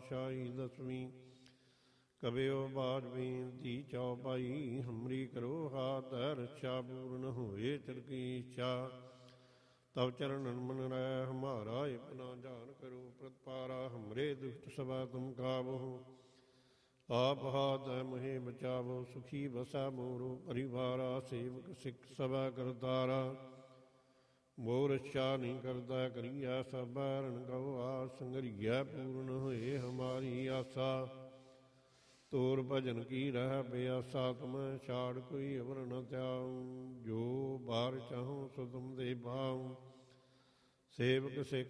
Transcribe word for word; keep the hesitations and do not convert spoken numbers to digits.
ਪਾਤਸ਼ਾਹੀ ਦਸਵੀਂ। ਕਬਿਓ ਬਾਜ ਬੇਨਤੀ ਚੌਪਾਈ, ਹਮਰੀ ਕਰੋ ਹਾਥ ਰਛਾ, ਪੂਰਨ ਹੋਏ ਤਿਲ ਕੀ ਇੱਛਾ। ਤਵ ਚਰਨਨ ਮਨ ਰਹਿ ਹਮਾਰਾ, ਇਕ ਨਾ ਜਾਨ ਕਰੋ ਪ੍ਰਤਪਾਰਾ। ਹਮਰੇ ਦੁਸ਼ਟ ਸਭਾ ਤੁਮ ਕਾਬੋ, ਆਪ ਹਾਥ ਮੋਹਿ ਬਚਾਵੋ। ਸੁਖੀ ਬਸੈ ਮੋਰੋ ਪਰਿਵਾਰਾ, ਸੇਵਕ ਸਿੱਖ ਸਭਾ ਕਰਤਾਰਾ। ਮੋਹ ਰਛਾ ਨਹੀਂ ਕਰਦਾ ਕਰੀਐ ਸਭ, ਰਣ ਗਉ ਆਸ ਸੰਗਰੀਐ, ਪੂਰਨ ਹੋਏ ਹਮਾਰੀ ਆਸਾ। ਤੋਰ ਭਜਨ ਕੀ ਰਹਿ ਬਿਆਸਾ, ਤੁਮੈ ਛਾੜ ਕੋਈ ਅਵਰ ਨ ਧਿਆਉ। ਜੋ ਬਾਰ ਚਾਹੋ ਸੋ ਤੁਮ ਦੇ ਭਾਉ, ਸੇਵਕ ਸਿੱਖ